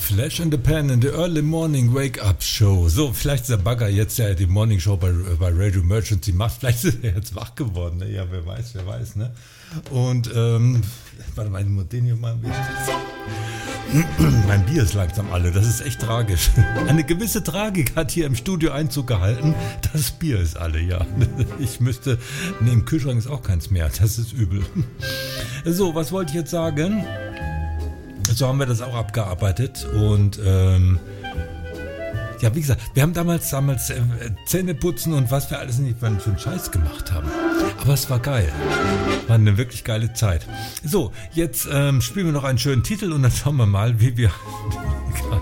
Flash in the Pan in the Early Morning Wake-Up Show. So, vielleicht ist der Bagger jetzt ja die Morning Show bei Radio Emergency macht. Vielleicht ist er jetzt wach geworden. Ne? Ja, wer weiß, ne? Und, warte mal, ich muss den hier mal ein bisschen. Mein Bier ist langsam alle, das ist echt tragisch. Eine gewisse Tragik hat hier im Studio Einzug gehalten. Das Bier ist alle, ja. Ich müsste, ne, im Kühlschrank ist auch keins mehr, das ist übel. So, was wollte ich jetzt sagen? So haben wir das auch abgearbeitet und ja, wie gesagt, wir haben damals Zähneputzen und was wir alles nicht für einen Scheiß gemacht haben. Aber es war geil. War eine wirklich geile Zeit. So, jetzt spielen wir noch einen schönen Titel und dann schauen wir mal, wie wir